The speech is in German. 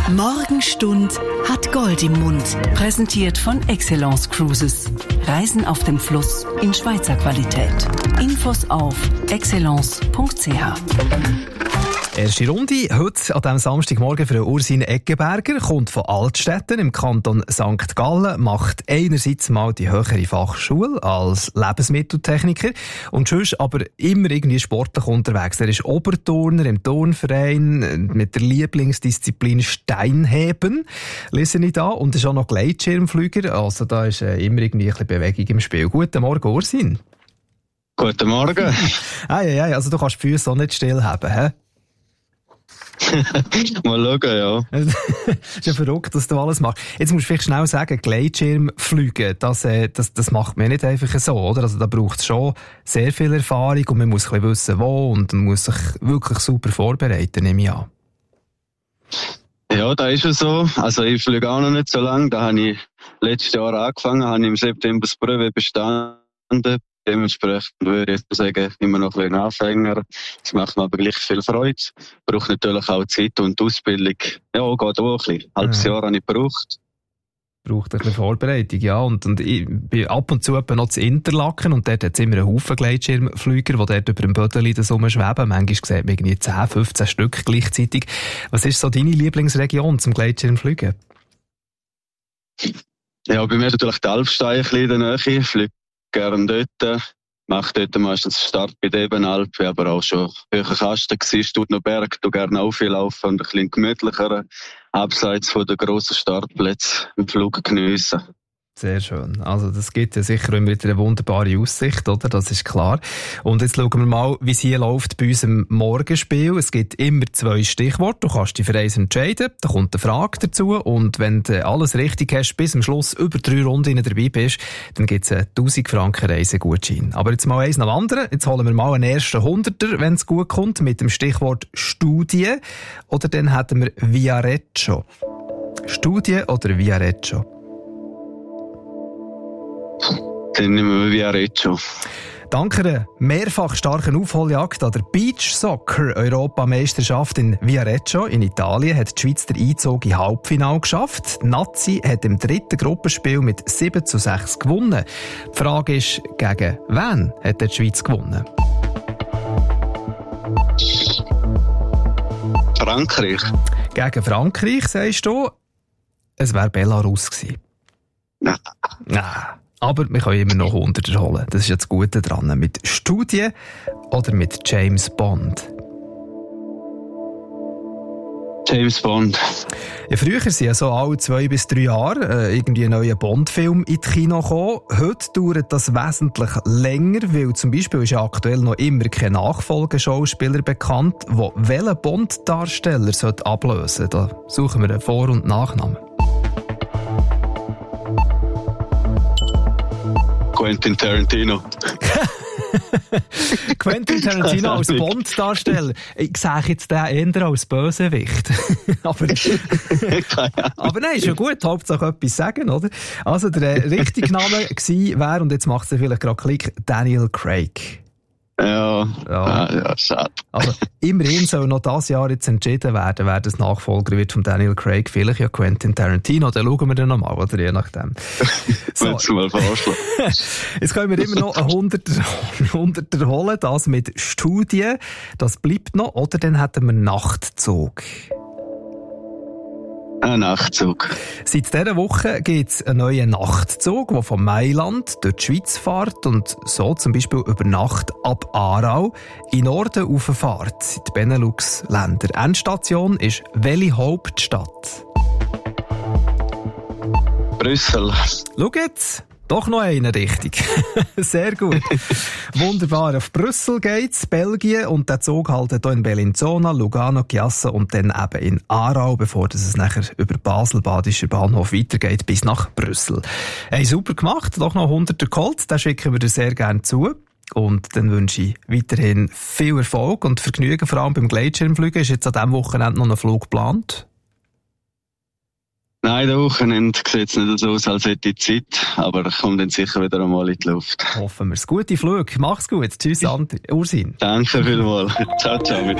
Morgenstund hat Gold im Mund. Präsentiert von Excellence Cruises. Reisen auf dem Fluss in Schweizer Qualität. Infos auf excellence.ch. Erste Runde heute an diesem Samstagmorgen für Ursin Eggenberger, kommt von Altstetten im Kanton St. Gallen, macht einerseits mal die höhere Fachschule als Lebensmitteltechniker und sonst aber immer irgendwie sportlich unterwegs. Er ist Oberturner im Turnverein mit der Lieblingsdisziplin Steinheben, lese ich da, und ist auch noch Gleitschirmflüger, also da ist immer irgendwie ein bisschen Bewegung im Spiel. Guten Morgen, Ursin. Guten Morgen. Also du kannst die Füße auch nicht stillhaben, hä? Mal schauen, ja. Ist ja verrückt, dass du alles machst. Jetzt musst du vielleicht schnell sagen, Gleitschirmfliegen, das macht man nicht einfach so, oder? Also da braucht es schon sehr viel Erfahrung und man muss ein bisschen wissen, wo, und man muss sich wirklich super vorbereiten, nehme ich an. Ja, da ist es so. Also ich fliege auch noch nicht so lange. Da habe ich letztes Jahr angefangen, habe ich im September das Brevet bestanden. Dementsprechend würde ich sagen, immer noch ein bisschen Anfänger. Es macht mir aber gleich viel Freude. Braucht natürlich auch Zeit und Ausbildung. Ja, geht auch ein bisschen. Ein halbes Jahr habe ich gebraucht. Braucht ein bisschen Vorbereitung, ja. Und ich bin ab und zu noch zu Interlaken und dort hat es immer einen Haufen Gleitschirmflüger, die dort über dem Bödeli schweben. Manchmal sieht man irgendwie 10, 15 Stück gleichzeitig. Was ist so deine Lieblingsregion zum Gleitschirmfliegen? Ja, bei mir natürlich die Alpsteine ein bisschen in der Nähe. Ich fliege gerne dort. Mache dort meistens Start bei der Ebenalp. Ich habe aber auch schon höher Kasten gesehen, Studner Berg, du gerne auch viel laufen und ein bisschen gemütlicher, abseits von den grossen Startplätzen im Flug geniessen. Sehr schön. Also das gibt ja sicher immer wieder eine wunderbare Aussicht, oder? Das ist klar. Und jetzt schauen wir mal, wie es hier läuft bei unserem Morgenspiel. Es gibt immer 2 Stichworte. Du kannst dich für eins entscheiden. Da kommt eine Frage dazu. Und wenn du alles richtig hast, bis zum Schluss über 3 Runden dabei bist, dann gibt es einen 1000 Franken Reisegutschein. Aber jetzt mal eins nach dem anderen. Jetzt holen wir mal einen ersten Hunderter, wenn es gut kommt, mit dem Stichwort Studie. Oder dann hätten wir Viareggio. Studie oder Viareggio? Dann nehmen wir Viareggio. Dank einer mehrfach starken Aufholjagd an der Beach-Soccer-Europameisterschaft in Viareggio in Italien hat die Schweiz den Einzug in Halbfinale geschafft. Die Nazi hat im 3. Gruppenspiel mit 7:6 gewonnen. Die Frage ist, gegen wen hat die Schweiz gewonnen? Frankreich. Gegen Frankreich, sagst du? Es wäre Belarus gewesen. Nein. Aber wir können immer noch 100 holen. Das ist ja das Gute dran. Mit Studie oder mit James Bond? James Bond. Ja, früher sind ja so alle 2 bis 3 Jahre irgendwie ein neuer Bond-Film in die Kino gekommen. Heute dauert das wesentlich länger, weil zum Beispiel ist ja aktuell noch immer kein Nachfolgeschauspieler bekannt, der welchen Bond-Darsteller ablösen sollte. Da suchen wir einen Vor- und Nachnamen. Quentin Tarantino. Quentin Tarantino als Bond-Darsteller. Ich sehe jetzt den eher als Bösewicht. aber nein, ist ja gut. Hauptsache etwas sagen, oder? Also der richtige Name wäre, und jetzt macht es vielleicht gerade Klick, Daniel Craig. Ja, schade. Also, immerhin soll noch dieses Jahr jetzt entschieden werden, wer das Nachfolger wird von Daniel Craig. Vielleicht ja Quentin Tarantino. Dann schauen wir dann nochmal, oder je nachdem. So. Willst du mal vorschlagen? Jetzt können wir immer noch einen 100er holen, das mit Studie. Das bleibt noch. Oder dann hätten wir Nachtzug. Ein Nachtzug. Seit dieser Woche gibt es einen neuen Nachtzug, der von Mailand durch die Schweiz fährt und so zum Beispiel über Nacht ab Aarau in Norden rauffährt, in die Benelux-Länder. Endstation ist welche Hauptstadt? Brüssel. Schau jetzt. Doch noch eine richtig. Sehr gut. Wunderbar. Auf Brüssel geht's, Belgien, und der Zug haltet hier in Bellinzona, Lugano, Chiasso und dann eben in Aarau, bevor es nachher über Basel, Badischer Bahnhof weitergeht, bis nach Brüssel. Hey, super gemacht. Doch noch 100er geholt. Den schicken wir dir sehr gerne zu. Und dann wünsche ich weiterhin viel Erfolg und Vergnügen, vor allem beim Gleitschirmfliegen. Ist jetzt an diesem Wochenende noch ein Flug geplant? Nein, der Wochenende sieht es nicht so aus, als hätte ich Zeit, aber ich komme dann sicher wieder einmal in die Luft. Hoffen wir es. Gute Flug. Mach's gut. Tschüss, Ursin. Danke vielmals. Ciao, ciao.